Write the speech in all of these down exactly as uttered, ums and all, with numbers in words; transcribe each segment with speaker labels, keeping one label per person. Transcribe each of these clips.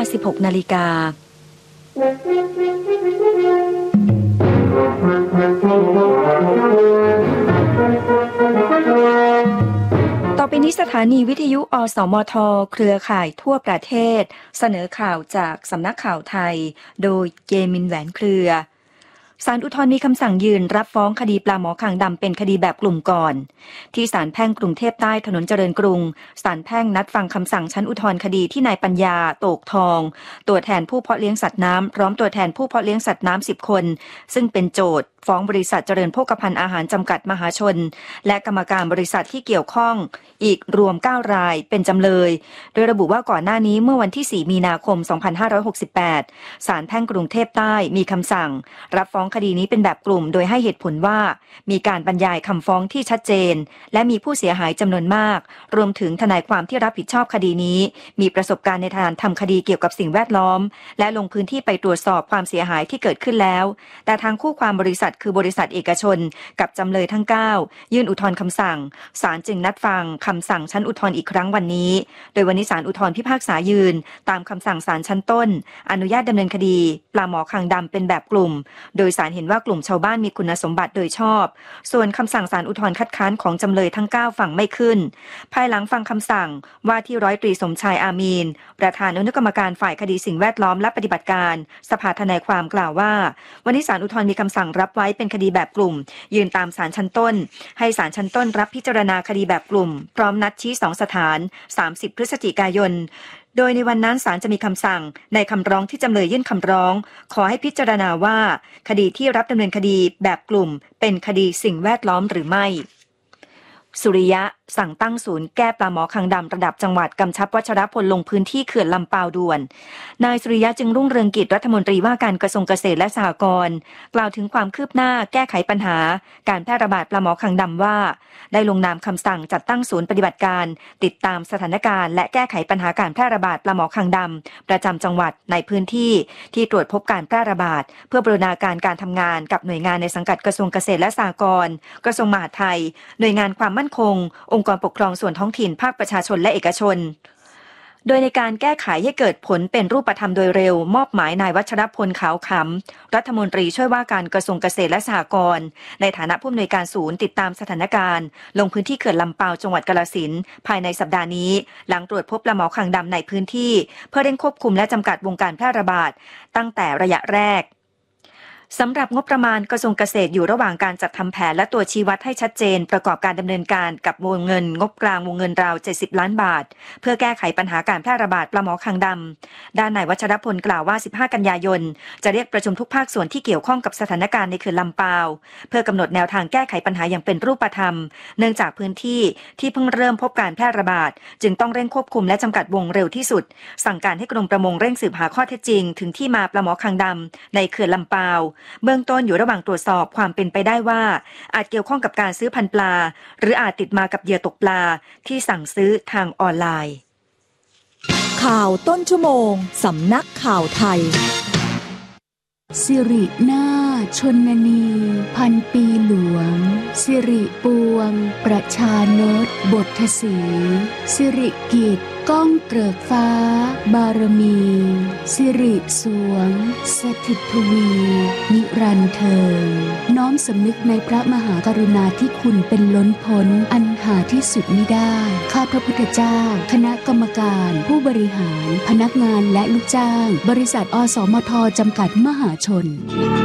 Speaker 1: สิบหกนาฬิกาต่อไปนี้สถานีวิทยุอสมทเครือข่ายทั่วประเทศเสนอข่าวจากสำนักข่าวไทยโดยเกมินแหวนเครือศาลอุทธรณ์มีคำสั่งยืนรับฟ้องคดีปลาหมอคางดำเป็นคดีแบบกลุ่มก่อนที่ศาลแพ่งกรุงเทพใต้ถนนเจริญกรุงศาลแพ่งนัดฟังคำสั่งชั้นอุทธรณ์คดีที่นายปัญญาโตกทองตัวแทนผู้เพาะเลี้ยงสัตว์น้ำพร้อมตัวแทนผู้เพาะเลี้ยงสัตว์น้ำสิบคนซึ่งเป็นโจทก์ฟ้องบริษัทเจริญโภคภัณฑ์อาหารจำกัดมหาชนและกรรมการบริษัทที่เกี่ยวข้องอีกรวมเก้ารายเป็นจำเลยโดยระบุว่าก่อนหน้านี้เมื่อวันที่สี่มีนาคมสองพันห้าร้อยหกสิบแปดศาลแพ่งกรุงเทพใต้มีคำสั่งรับฟ้องคดีนี้เป็นแบบกลุ่มโดยให้เหตุผลว่ามีการบรรยายคำฟ้องที่ชัดเจนและมีผู้เสียหายจำนวนมากรวมถึงทนายความที่รับผิดชอบคดีนี้มีประสบการณ์ในการทำคดีเกี่ยวกับสิ่งแวดล้อมและลงพื้นที่ไปตรวจสอบความเสียหายที่เกิดขึ้นแล้วแต่ทางคู่ความบริษัทคือบริษัทเอกชนกับจำเลยทั้งเก้ายื่นอุทธรณ์คำสั่งศาลจึงนัดฟังคำสั่งชั้นอุทธรณ์อีกครั้งวันนี้โดยวันนี้ศาลอุทธรณ์พิพากษายืนตามคำสั่งศาลชั้นต้นอนุญาตดำเนินคดีปลาหมอคางดำเป็นแบบกลุ่มโดยศาลเห็นว่ากลุ่มชาวบ้านมีคุณสมบัติโดยชอบส่วนคำสั่งศาลอุทธรณ์คัดค้านของจำเลยทั้งเก้าฟังไม่ขึ้นภายหลังฟังคำสั่งว่าที่ร้อยตรีสมชายอามีนประธานอนุกรรมการฝ่ายคดีสิ่งแวดล้อมและปฏิบัติการสภาทนายความกล่าวว่าวันนี้ศาลอุทธรณ์มีคำสั่งรับไว้เป็นคดีแบบกลุ่มยืนตามศาลชั้นต้นให้ศาลชั้นต้นรับพิจารณาคดีแบบกลุ่มพร้อมนัดชี้สองสถานสามสิบพฤศจิกายนโดยในวันนั้นศาลจะมีคำสั่งในคำร้องที่จำเลยยื่นคำร้องขอให้พิจารณาว่าคดีที่รับดำเนินคดีแบบกลุ่มเป็นคดีสิ่งแวดล้อมหรือไม่สุริยะสั่งตั้งศูนย์แก้ปลาหมอคางดำระดับจังหวัดกำชับวัชรพลลงพื้นที่เขื่อนลำปาวด่วนนายสุริยะจึงรุ่งเรืองกิจรัฐมนตรีว่าการกระทรวงเกษตรและสหกรณ์กล่าวถึงความคืบหน้าแก้ไขปัญหาการแพร่ระบาดปลาหมอคางดำว่าได้ลงนามคำสั่งจัดตั้งศูนย์ปฏิบัติการติดตามสถานการณ์และแก้ไขปัญหาการแพร่ระบาดปลาหมอคางดำประจำจังหวัดในพื้นที่ที่ตรวจพบการแพร่ระบาดเพื่อบูรณาการการทำงานกับหน่วยงานในสังกัดกระทรวงเกษตรและสหกรณ์กระทรวงมหาดไทยหน่วยงานความมั่นคงองค์กรปกครองส่วนท้องถิ่นภาคประชาชนและเอกชนโดยในการแก้ไขให้เกิดผลเป็นรูปธรรมโดยเร็วมอบหมายนายวัชรพลขาวขำรัฐมนตรีช่วยว่าการกระทรวงเกษตรและสหกรณ์ในฐานะผู้อำนวยการศูนย์ติดตามสถานการณ์ลงพื้นที่เขื่อนลำปาวจังหวัดกาฬสินธุ์ภายในสัปดาห์นี้หลังตรวจพบปลาหมอคางดำในพื้นที่เพื่อเร่งควบคุมและจำกัดวงการแพร่ระบาดตั้งแต่ระยะแรกสำหรับงบประมาณกระทรวงเกษตรอยู่ระหว่างการจัดทำแผนและตัวชี้วัดให้ชัดเจนประกอบการดำเนินการกับวงเงินงบกลางวงเงินราวเจ็ดสิบล้านบาทเพื่อแก้ไขปัญหาการแพร่ระบาดปลาหมอคางดำด้านนายวัชรพลกล่าวว่าสิบห้ากันยายนจะเรียกประชุมทุกภาคส่วนที่เกี่ยวข้องกับสถานการณ์ในเขื่อนลำปาวเพื่อกำหนดแนวทางแก้ไขปัญหาอย่างเป็นรูปธรรมเนื่องจากพื้นที่ที่เพิ่งเริ่มพบการแพร่ระบาดจึงต้องเร่งควบคุมและจำกัดวงเร็วที่สุดสั่งการให้กรมประมงเร่งสืบหาข้อเท็จจริงถึงที่มาปลาหมอคางดำในเขื่อนลำปาวเบื้องต้นอยู่ระหว่างตรวจสอบความเป็นไปได้ว่าอาจเกี่ยวข้องกับการซื้อพันธุ์ปลาหรืออาจติดมากับเหยื่อตกปลาที่สั่งซื้อทางออนไลน์
Speaker 2: ข่าวต้นชั่วโมงสำนักข่าวไทยสิรินาถชนนีพันปีหลวงสิริปวงประชานตบทสีสิริกิจก้องเกริกฟ้าบารมีสิริสวงสถิตทวีนิรันดร์เทิงน้อมสำนึกในพระมหากรุณาธิคุณเป็นล้นพ้นอันหาที่สุดมิได้ข้าพระพุทธเจ้าคณะกรรมการผู้บริหารพนักงานและลูกจ้างบริษัทอสมทจำกัดมหาชน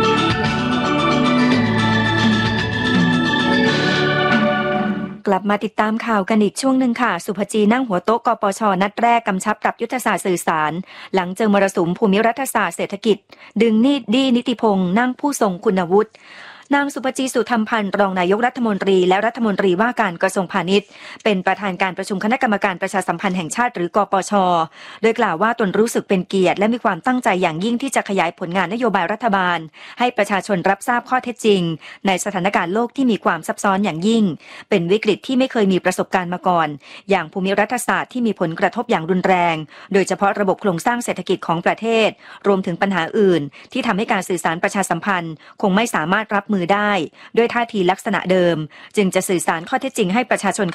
Speaker 1: กลับมาติดตามข่าวกันอีกช่วงหนึ่งค่ะสุภจีนั่งหัวโต๊ะกปชนัดแรกกำชับปรับยุทธศาสตร์สื่อสารหลังเจอมรสุมภูมิรัฐศาสตร์เศรษฐกิจดึงนิดีนิติพงษ์นั่งผู้ทรงคุณวุฒินางสุภจีสุธรรมพันธ์รองนายกรัฐมนตรีและรัฐมนตรีว่าการกระทรวงพาณิชย์เป็นประธานการประชุมคณะกรรมการประชาสัมพันธ์แห่งชาติหรือกปชโดยกล่าวว่าตนรู้สึกเป็นเกียรติและมีความตั้งใจอย่างยิ่งที่จะขยายผลงานนโยบายรัฐบาลให้ประชาชนรับทราบข้อเท็จจริงในสถานการณ์โลกที่มีความซับซ้อนอย่างยิ่งเป็นวิกฤตที่ไม่เคยมีประสบการณ์มาก่อนอย่างภูมิรัฐศาสตร์ที่มีผลกระทบอย่างรุนแรงโดยเฉพาะระบบโครงสร้างเศรษฐกิจของประเทศรวมถึงปัญหาอื่นที่ทำให้การสื่อสารประชาสัมพันธ์คงไม่สามารถรับมือได้ด้วยท่าทีลักษณะเดิมจึงจะสื่อสารข้อเท็จจริงให้ประชาชน